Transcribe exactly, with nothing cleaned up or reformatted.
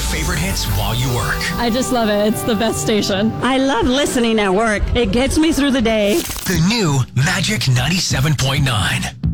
favorite hits while you work. I just love it. It's the best station. I love listening at work. It gets me through the day. The new Magic ninety-seven point nine.